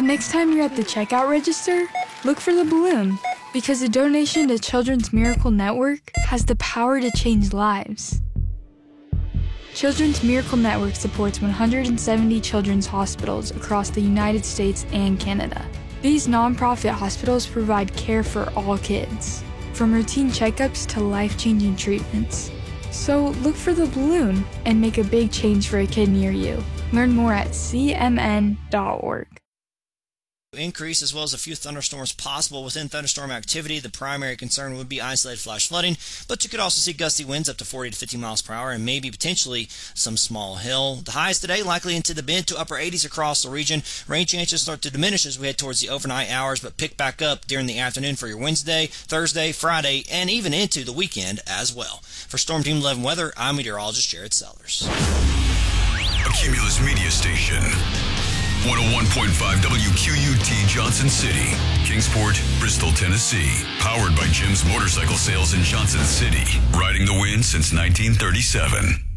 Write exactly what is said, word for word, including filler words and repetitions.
The next time you're at the checkout register, look for the balloon, because a donation to Children's Miracle Network has the power to change lives. Children's Miracle Network supports one hundred seventy children's hospitals across the United States and Canada. These nonprofit hospitals provide care for all kids, from routine checkups to life-changing treatments. So look for the balloon and make a big change for a kid near you. Learn more at C M N dot org. Increase as well as a few thunderstorms possible within thunderstorm activity. The primary concern would be isolated flash flooding, but you could also see gusty winds up to forty to fifty miles per hour and maybe potentially some small hail. The highs today likely into the mid to upper eighties across the region. Rain chances start to diminish as we head towards the overnight hours, but pick back up during the afternoon for your Wednesday, Thursday, Friday, and even into the weekend as well. For Storm Team eleven Weather, I'm meteorologist Jared Sellers. A Cumulus Media Station. one oh one point five W Q U T Johnson City, Kingsport, Bristol, Tennessee. Powered by Jim's Motorcycle Sales in Johnson City. Riding the wind since nineteen thirty-seven.